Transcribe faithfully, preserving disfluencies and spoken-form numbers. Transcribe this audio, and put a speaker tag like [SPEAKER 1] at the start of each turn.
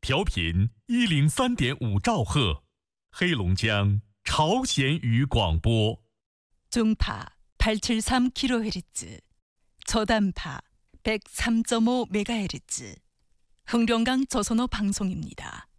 [SPEAKER 1] 调频一零三点五兆赫，黑龙江朝鲜语广播。
[SPEAKER 2] 중파 팔백칠십삼 킬로헤르츠, 저단파 백삼 점 오 메가헤르츠, 흥룡강 조선어 방송입니다.